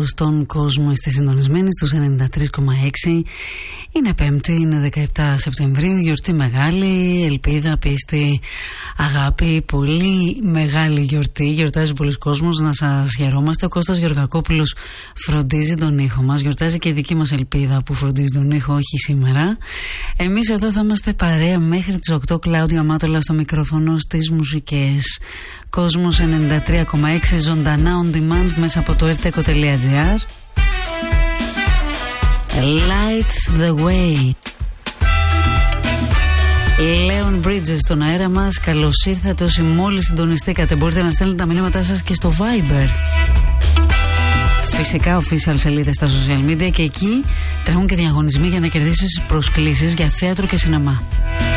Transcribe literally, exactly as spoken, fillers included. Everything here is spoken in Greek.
στον κόσμο. Είστε συντονισμένοι στους ενενήντα τρία κόμμα έξι. Είναι Πέμπτη, είναι δεκαεπτά Σεπτεμβρίου, γιορτή μεγάλη, ελπίδα, πίστη, αγάπη, πολύ μεγάλη γιορτή. Γιορτάζει πολλοί κόσμος, να σας χαιρόμαστε. Ο Κώστας Γεωργακόπουλος φροντίζει τον ήχο μας, γιορτάζει και η δική μας ελπίδα που φροντίζει τον ήχο, όχι σήμερα. Εμείς εδώ θα είμαστε παρέα μέχρι τις οκτώ. Κλάουδια Μάτολα στο μικρόφωνο, στις μουσικές. Κόσμος ενενήντα τρία κόμμα έξι, ζωντανά on demand μέσα από το erteco τελεία gr. Light the way. Λέων Bridges στον αέρα μας. Καλώς ήρθατε όσοι μόλις συντονιστήκατε. Μπορείτε να στέλνετε τα μηνύματά σας και στο Viber. Φυσικά official σελίδες στα social media, και εκεί τρέχουν και διαγωνισμοί για να κερδίσεις προσκλήσεις για θέατρο και σινεμά.